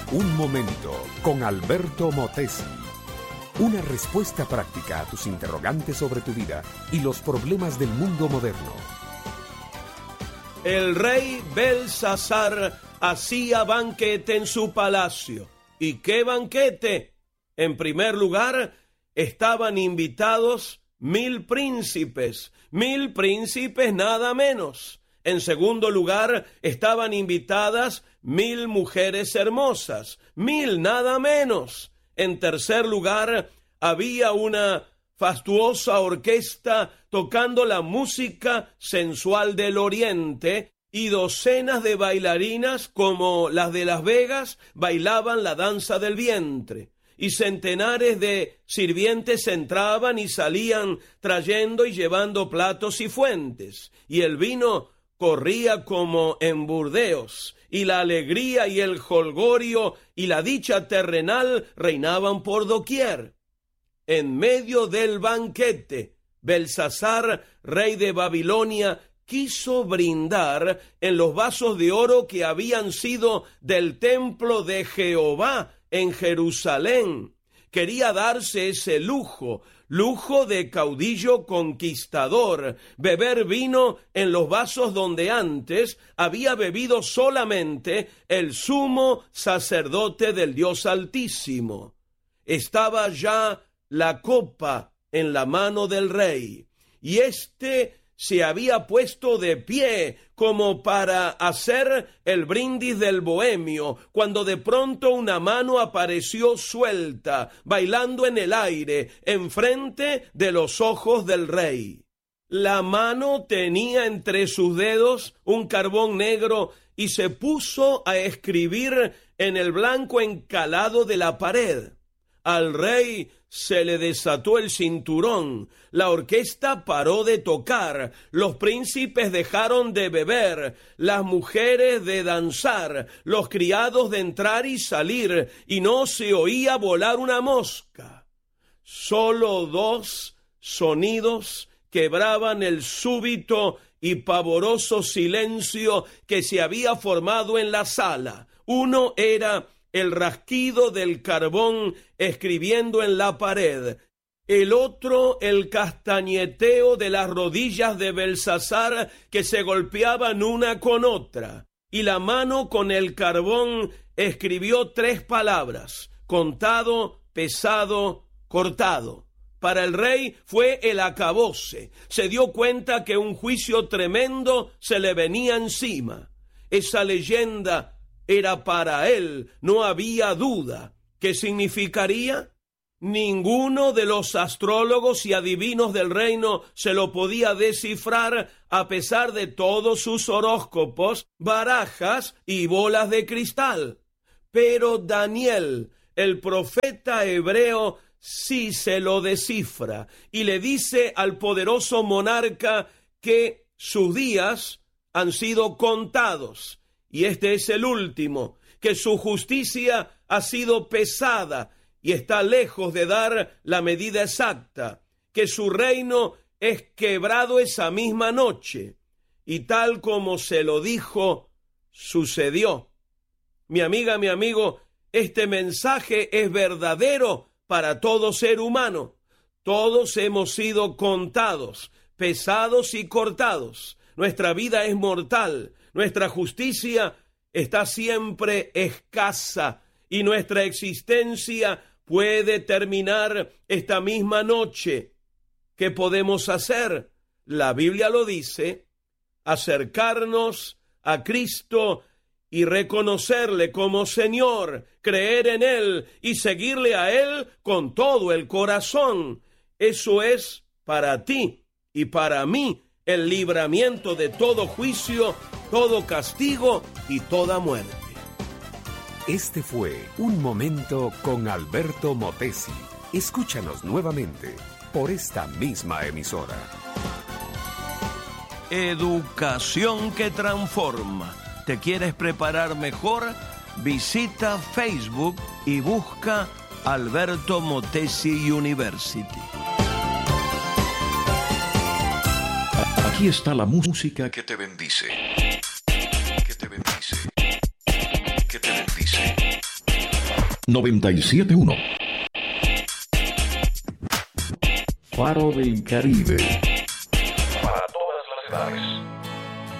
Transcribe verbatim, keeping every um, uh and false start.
Un momento con Alberto Motesi. Una respuesta práctica a tus interrogantes sobre tu vida y los problemas del mundo moderno. El rey Belsasar hacía banquete en su palacio. ¿Y qué banquete? En primer lugar, estaban invitados mil príncipes, mil príncipes nada menos. En segundo lugar, estaban invitadas mil mujeres hermosas, mil nada menos. En tercer lugar, había una fastuosa orquesta tocando la música sensual del oriente y docenas de bailarinas como las de Las Vegas bailaban la danza del vientre. Y centenares de sirvientes entraban y salían trayendo y llevando platos y fuentes. Y el vino corría como en Burdeos, y la alegría y el jolgorio y la dicha terrenal reinaban por doquier. En medio del banquete, Belsasar, rey de Babilonia, quiso brindar en los vasos de oro que habían sido del templo de Jehová en Jerusalén. Quería darse ese lujo, lujo de caudillo conquistador, beber vino en los vasos donde antes había bebido solamente el sumo sacerdote del Dios Altísimo. Estaba ya la copa en la mano del rey, y éste se había puesto de pie como para hacer el brindis del bohemio, cuando de pronto una mano apareció suelta, bailando en el aire, enfrente de los ojos del rey. La mano tenía entre sus dedos un carbón negro y se puso a escribir en el blanco encalado de la pared. Al rey se le desató el cinturón, la orquesta paró de tocar, los príncipes dejaron de beber, las mujeres de danzar, los criados de entrar y salir, y no se oía volar una mosca. Solo dos sonidos quebraban el súbito y pavoroso silencio que se había formado en la sala. Uno era el rasquido del carbón escribiendo en la pared. El otro, el castañeteo de las rodillas de Belsasar que se golpeaban una con otra. Y la mano con el carbón escribió tres palabras: contado, pesado, cortado. Para el rey fue el acabose. Se dio cuenta que un juicio tremendo se le venía encima. Esa leyenda era para él, no había duda. ¿Qué significaría? Ninguno de los astrólogos y adivinos del reino se lo podía descifrar a pesar de todos sus horóscopos, barajas y bolas de cristal. Pero Daniel, el profeta hebreo, sí se lo descifra y le dice al poderoso monarca que sus días han sido contados. Y este es el último, que su justicia ha sido pesada y está lejos de dar la medida exacta, que su reino es quebrado esa misma noche. Y tal como se lo dijo, sucedió. Mi amiga, mi amigo, este mensaje es verdadero para todo ser humano. Todos hemos sido contados, pesados y cortados. Nuestra vida es mortal. Nuestra justicia está siempre escasa y nuestra existencia puede terminar esta misma noche. ¿Qué podemos hacer? La Biblia lo dice: acercarnos a Cristo y reconocerle como Señor, creer en Él y seguirle a Él con todo el corazón. Eso es para ti y para mí el libramiento de todo juicio, todo castigo y toda muerte. Este fue Un Momento con Alberto Motesi. Escúchanos nuevamente por esta misma emisora. Educación que transforma. ¿Te quieres preparar mejor? Visita Facebook y busca Alberto Motesi University. Aquí está la música que te bendice. Que te bendice. Que te bendice. noventa y siete punto uno. Faro del Caribe. Para todas las edades.